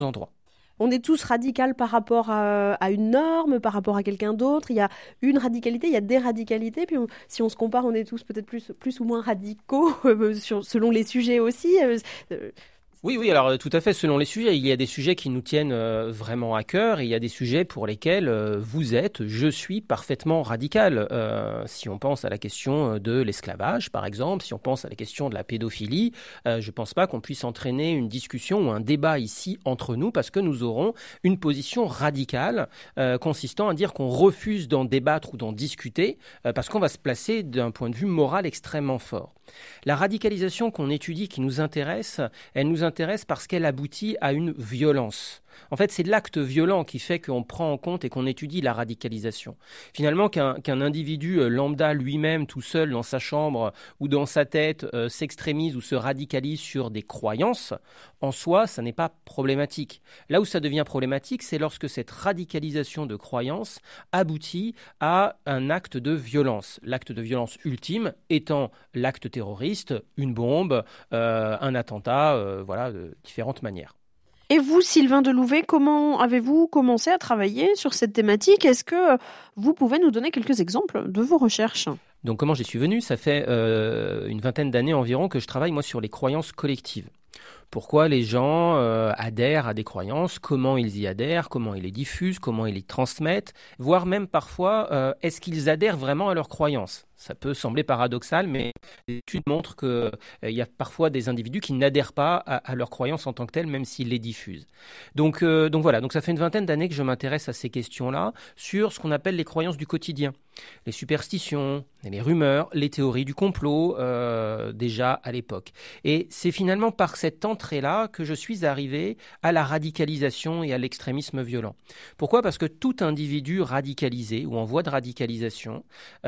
endroits. On est tous radicaux par rapport à une norme, par rapport à quelqu'un d'autre. Il y a une radicalité, il y a des radicalités. Puis si on se compare, on est tous peut-être plus ou moins radicaux selon les sujets aussi. Euh, Oui, oui, alors tout à fait, selon les sujets. Il y a des sujets qui nous tiennent vraiment à cœur et il y a des sujets pour lesquels je suis parfaitement radical. Si on pense à la question de l'esclavage, par exemple, si on pense à la question de la pédophilie, je ne pense pas qu'on puisse entraîner une discussion ou un débat ici entre nous parce que nous aurons une position radicale consistant à dire qu'on refuse d'en débattre ou d'en discuter parce qu'on va se placer d'un point de vue moral extrêmement fort. La radicalisation qu'on étudie, qui nous intéresse, elle nous intéresse parce qu'elle aboutit à une violence. En fait, c'est l'acte violent qui fait qu'on prend en compte et qu'on étudie la radicalisation. Finalement, qu'un individu lambda lui-même, tout seul dans sa chambre ou dans sa tête, s'extrémise ou se radicalise sur des croyances, en soi, ça n'est pas problématique. Là où ça devient problématique, c'est lorsque cette radicalisation de croyances aboutit à un acte de violence. L'acte de violence ultime étant l'acte terroriste, une bombe, un attentat, voilà, de différentes manières. Et vous, Sylvain Delouvet, comment avez-vous commencé à travailler sur cette thématique? Est-ce que vous pouvez nous donner quelques exemples de vos recherches? Donc comment j'y suis venu? Ça fait une vingtaine d'années environ que je travaille moi sur les croyances collectives. Pourquoi les gens adhèrent à des croyances, comment ils y adhèrent, comment ils les diffusent, comment ils les transmettent, voire même parfois, est-ce qu'ils adhèrent vraiment à leurs croyances? Ça peut sembler paradoxal, mais les études montrent qu'il y a parfois des individus qui n'adhèrent pas à leurs croyances en tant que telles, même s'ils les diffusent. Donc voilà, donc ça fait une vingtaine d'années que je m'intéresse à ces questions-là, sur ce qu'on appelle les croyances du quotidien. Les superstitions, les rumeurs, les théories du complot, déjà à l'époque. Et c'est finalement par cette entrée-là que je suis arrivé à la radicalisation et à l'extrémisme violent. Pourquoi? Parce que tout individu radicalisé ou en voie de radicalisation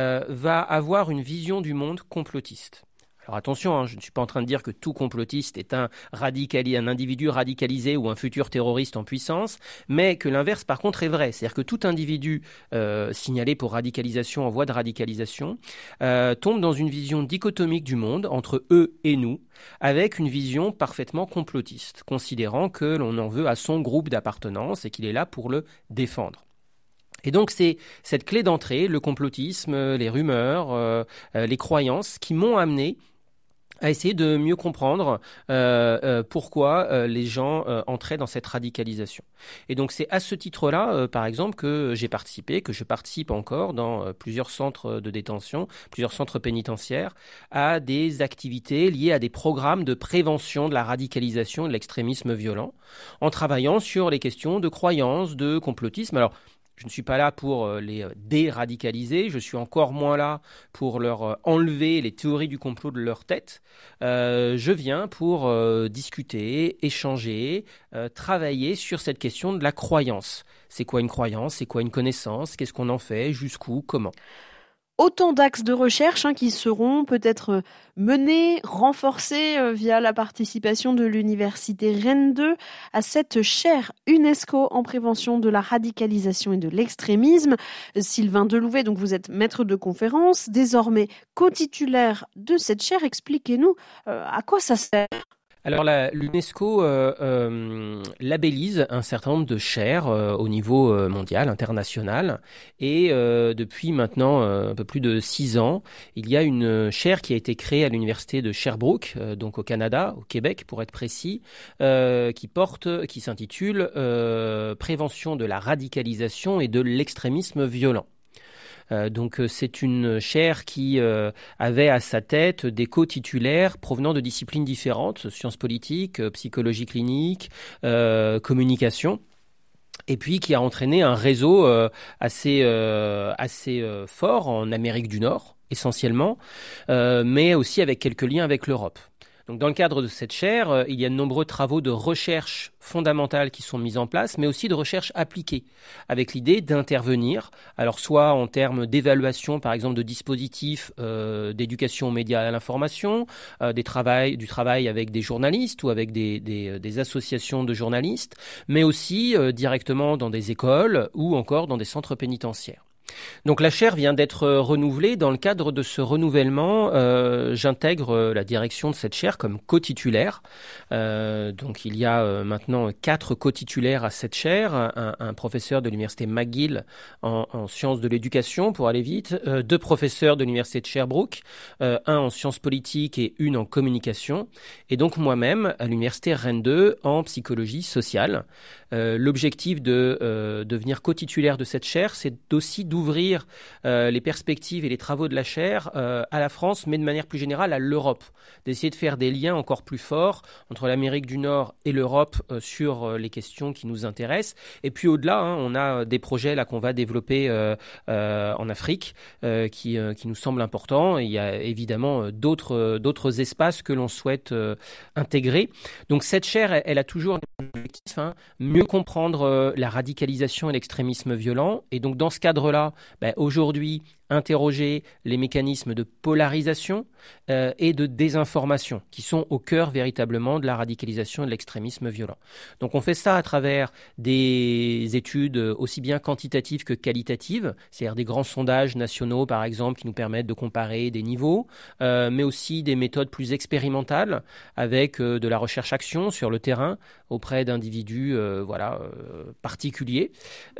va avoir une vision du monde complotiste. Alors attention, hein, je ne suis pas en train de dire que tout complotiste est un individu radicalisé ou un futur terroriste en puissance, mais que l'inverse par contre est vrai. C'est-à-dire que tout individu signalé pour radicalisation en voie de radicalisation tombe dans une vision dichotomique du monde entre eux et nous, avec une vision parfaitement complotiste, considérant que l'on en veut à son groupe d'appartenance et qu'il est là pour le défendre. Et donc c'est cette clé d'entrée, le complotisme, les rumeurs, les croyances qui m'ont amené à essayer de mieux comprendre pourquoi les gens entraient dans cette radicalisation. Et donc c'est à ce titre-là, par exemple, que j'ai participé, que je participe encore dans plusieurs centres de détention, plusieurs centres pénitentiaires, à des activités liées à des programmes de prévention de la radicalisation et de l'extrémisme violent, en travaillant sur les questions de croyances, de complotisme. Alors, je ne suis pas là pour les déradicaliser, je suis encore moins là pour leur enlever les théories du complot de leur tête. Je viens pour discuter, échanger, travailler sur cette question de la croyance. C'est quoi une croyance? C'est quoi une connaissance? Qu'est-ce qu'on en fait? Jusqu'où? Comment? Autant d'axes de recherche qui seront peut-être menés, renforcés via la participation de l'Université Rennes 2 à cette chaire UNESCO en prévention de la radicalisation et de l'extrémisme. Sylvain Delouvet, donc vous êtes maître de conférence, désormais co-titulaire de cette chaire. Expliquez-nous à quoi ça sert. Alors l'UNESCO labellise un certain nombre de chaires au niveau mondial, international, et depuis maintenant un peu plus de 6 ans, il y a une chaire qui a été créée à l'université de Sherbrooke, donc au Canada, au Québec pour être précis, qui s'intitule Prévention de la radicalisation et de l'extrémisme violent. Donc c'est une chaire qui avait à sa tête des co-titulaires provenant de disciplines différentes, sciences politiques, psychologie clinique, communication. Et puis qui a entraîné un réseau assez fort en Amérique du Nord, essentiellement, mais aussi avec quelques liens avec l'Europe. Donc, dans le cadre de cette chaire, il y a de nombreux travaux de recherche fondamentale qui sont mis en place, mais aussi de recherche appliquée, avec l'idée d'intervenir, alors soit en termes d'évaluation, par exemple, de dispositifs d'éducation aux médias et à l'information, du travail avec des journalistes ou avec des associations de journalistes, mais aussi directement dans des écoles ou encore dans des centres pénitentiaires. Donc la chaire vient d'être renouvelée. Dans le cadre de ce renouvellement, j'intègre la direction de cette chaire comme co-titulaire. Donc il y a maintenant 4 co-titulaires à cette chaire, un professeur de l'université McGill en sciences de l'éducation pour aller vite, 2 professeurs de l'université de Sherbrooke, un en sciences politiques et une en communication, et donc moi-même à l'université Rennes 2 en psychologie sociale. L'objectif de devenir co-titulaire de cette chaire, c'est aussi d'ouvrir les perspectives et les travaux de la chaire à la France, mais de manière plus générale à l'Europe, d'essayer de faire des liens encore plus forts entre l'Amérique du Nord et l'Europe sur les questions qui nous intéressent. Et puis au-delà, on a des projets là qu'on va développer en Afrique qui nous semblent importants. Et il y a évidemment d'autres espaces que l'on souhaite intégrer. Donc cette chaire, elle a toujours un objectif, mieux comprendre la radicalisation et l'extrémisme violent. Et donc dans ce cadre-là, aujourd'hui, interroger les mécanismes de polarisation et de désinformation qui sont au cœur véritablement de la radicalisation et de l'extrémisme violent. Donc on fait ça à travers des études aussi bien quantitatives que qualitatives, c'est-à-dire des grands sondages nationaux par exemple qui nous permettent de comparer des niveaux, mais aussi des méthodes plus expérimentales avec de la recherche-action sur le terrain auprès d'individus particuliers.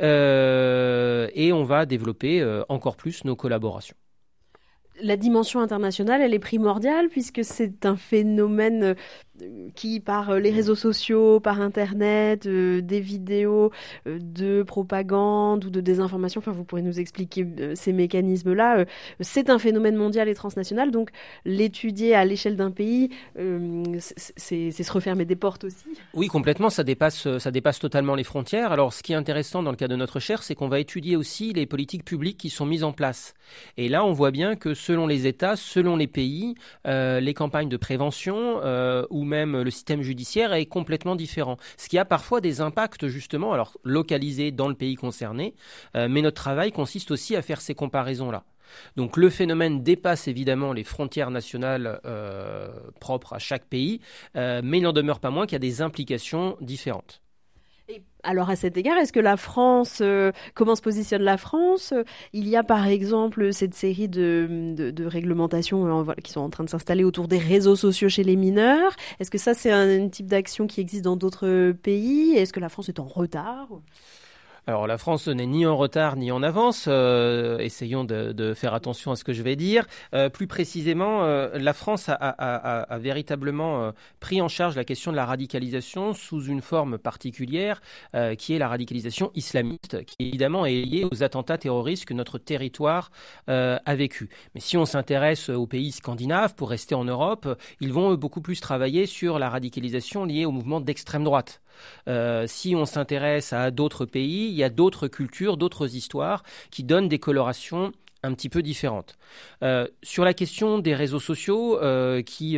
Et on va développer encore plus nos collaboration. La dimension internationale, elle est primordiale puisque c'est un phénomène qui, par les réseaux sociaux, par Internet, des vidéos de propagande ou de désinformation, enfin vous pourrez nous expliquer ces mécanismes-là, c'est un phénomène mondial et transnational, donc l'étudier à l'échelle d'un pays, c'est se refermer des portes aussi. Oui, complètement, ça dépasse totalement les frontières. Alors ce qui est intéressant dans le cas de notre chaire, c'est qu'on va étudier aussi les politiques publiques qui sont mises en place. Et là, on voit bien que selon les États, selon les pays, les campagnes de prévention ou même le système judiciaire est complètement différent. Ce qui a parfois des impacts justement, alors localisés dans le pays concerné, mais notre travail consiste aussi à faire ces comparaisons-là. Donc le phénomène dépasse évidemment les frontières nationales propres à chaque pays, mais il n'en demeure pas moins qu'il y a des implications différentes. Alors à cet égard, est-ce que la France, comment se positionne la France? Il y a par exemple cette série de réglementations qui sont en train de s'installer autour des réseaux sociaux chez les mineurs. Est-ce que ça c'est un type d'action qui existe dans d'autres pays? Est-ce que la France est en retard? Alors la France n'est ni en retard ni en avance, essayons de faire attention à ce que je vais dire. Plus précisément, la France a véritablement pris en charge la question de la radicalisation sous une forme particulière qui est la radicalisation islamiste, qui évidemment est liée aux attentats terroristes que notre territoire a vécu. Mais si on s'intéresse aux pays scandinaves, pour rester en Europe, ils vont beaucoup plus travailler sur la radicalisation liée au mouvement d'extrême droite. Si on s'intéresse à d'autres pays, il y a d'autres cultures, d'autres histoires qui donnent des colorations un petit peu différentes. Sur la question des réseaux sociaux, qui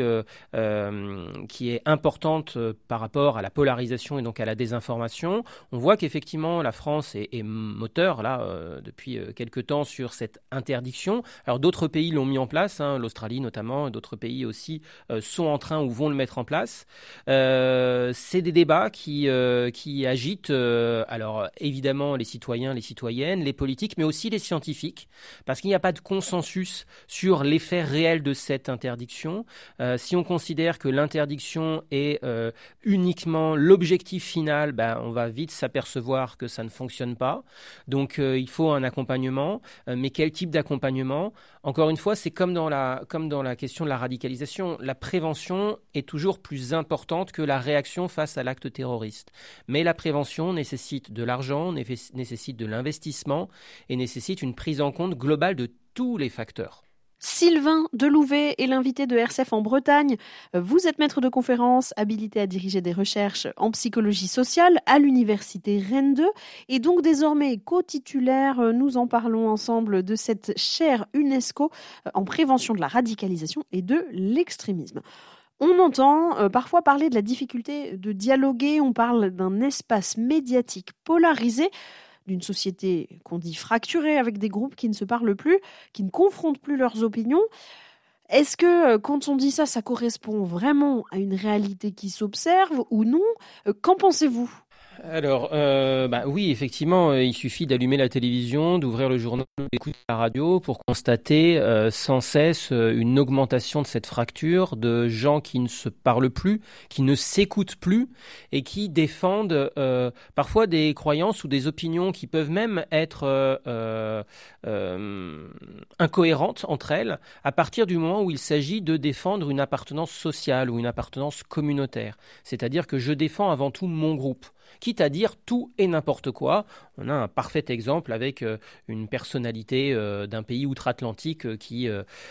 est importante par rapport à la polarisation et donc à la désinformation, on voit qu'effectivement la France est moteur là depuis quelque temps sur cette interdiction. Alors d'autres pays l'ont mis en place, l'Australie notamment, et d'autres pays aussi sont en train ou vont le mettre en place. C'est des débats qui agitent alors évidemment les citoyens, les citoyennes, les politiques, mais aussi les scientifiques, parce qu'il n'y a pas de consensus sur l'effet réel de cette interdiction. Si on considère que l'interdiction est uniquement l'objectif final, on va vite s'apercevoir que ça ne fonctionne pas. Donc il faut un accompagnement, mais quel type d'accompagnement? Encore une fois, c'est comme dans la question de la radicalisation. La prévention est toujours plus importante que la réaction face à l'acte terroriste. Mais la prévention nécessite de l'argent, nécessite de l'investissement et nécessite une prise en compte globale de tous les facteurs. Sylvain Delouvet est l'invité de RCF en Bretagne. Vous êtes maître de conférence, habilité à diriger des recherches en psychologie sociale à l'université Rennes 2 et donc désormais co-titulaire. Nous en parlons ensemble de cette chaire UNESCO en prévention de la radicalisation et de l'extrémisme. On entend parfois parler de la difficulté de dialoguer, on parle d'un espace médiatique polarisé, d'une société qu'on dit fracturée, avec des groupes qui ne se parlent plus, qui ne confrontent plus leurs opinions. Est-ce que quand on dit ça, ça correspond vraiment à une réalité qui s'observe ou non? Qu'en pensez-vous ? Alors, oui, effectivement, il suffit d'allumer la télévision, d'ouvrir le journal, d'écouter la radio pour constater sans cesse une augmentation de cette fracture de gens qui ne se parlent plus, qui ne s'écoutent plus et qui défendent parfois des croyances ou des opinions qui peuvent même être incohérentes entre elles à partir du moment où il s'agit de défendre une appartenance sociale ou une appartenance communautaire. C'est-à-dire que je défends avant tout mon groupe, quitte à dire tout et n'importe quoi. On a un parfait exemple avec une personnalité d'un pays outre-Atlantique qui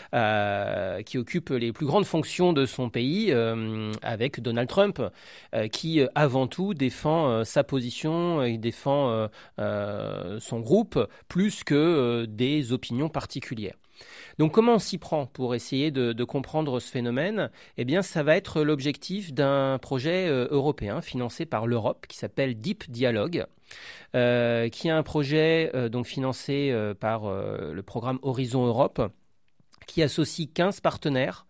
occupe les plus grandes fonctions de son pays, avec Donald Trump, qui avant tout défend sa position et défend son groupe plus que des opinions particulières. Donc comment on s'y prend pour essayer de comprendre ce phénomène ? Eh bien, ça va être l'objectif d'un projet européen financé par l'Europe qui s'appelle Deep Dialogue, qui est un projet donc financé par le programme Horizon Europe, qui associe 15 partenaires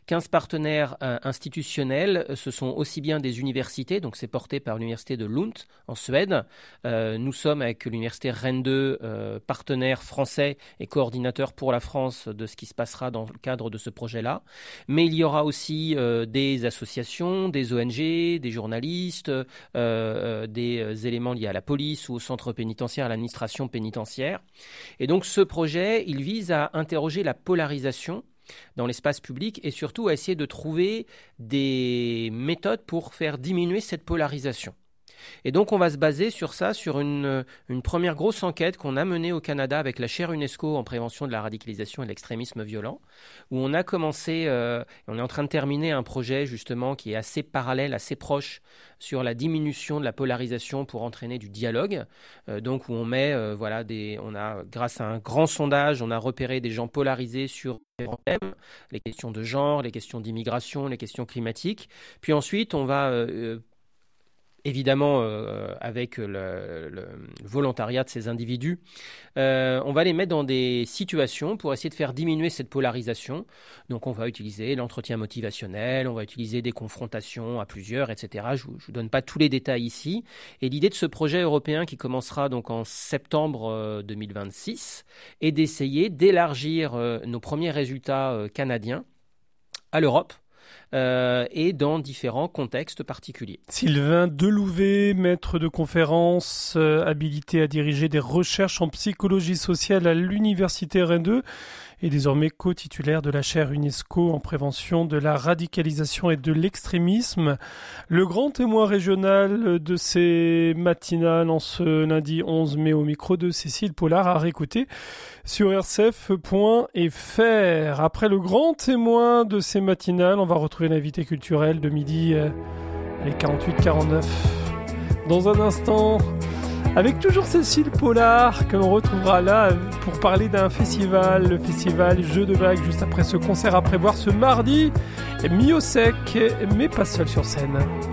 institutionnels. Ce sont aussi bien des universités, donc c'est porté par l'université de Lund en Suède. Nous sommes avec l'université Rennes 2, partenaire français et coordinateur pour la France de ce qui se passera dans le cadre de ce projet-là. Mais il y aura aussi des associations, des ONG, des journalistes, des éléments liés à la police ou au centre pénitentiaire, à l'administration pénitentiaire. Et donc ce projet, il vise à interroger la polarisation dans l'espace public et surtout à essayer de trouver des méthodes pour faire diminuer cette polarisation. Et donc on va se baser sur ça, sur une première grosse enquête qu'on a menée au Canada avec la chaire UNESCO en prévention de la radicalisation et de l'extrémisme violent, où on a commencé, on est en train de terminer un projet justement qui est assez parallèle, assez proche sur la diminution de la polarisation pour entraîner du dialogue. Donc où on met, grâce à un grand sondage, on a repéré des gens polarisés sur différents thèmes, les questions de genre, les questions d'immigration, les questions climatiques. Puis ensuite, on va évidemment, avec le volontariat de ces individus, on va les mettre dans des situations pour essayer de faire diminuer cette polarisation. Donc on va utiliser l'entretien motivationnel, on va utiliser des confrontations à plusieurs, etc. Je ne vous donne pas tous les détails ici. Et l'idée de ce projet européen qui commencera donc en septembre 2026 est d'essayer d'élargir nos premiers résultats canadiens à l'Europe, et dans différents contextes particuliers. Sylvain Delouvet, maître de conférence, habilité à diriger des recherches en psychologie sociale à l'université Rennes 2 et désormais co-titulaire de la chaire UNESCO en prévention de la radicalisation et de l'extrémisme. Le grand témoin régional de ces matinales en ce lundi 11 mai au micro de Cécile Pollard à réécouter sur rcf.fr. Après le grand témoin de ces matinales, on va retrouver l'invité culturel de midi avec 48-49. Dans un instant, avec toujours Cécile Pollard, que l'on retrouvera là pour parler d'un festival, le festival Jeux de Vagues, juste après ce concert à prévoir ce mardi, mis au sec, mais pas seul sur scène.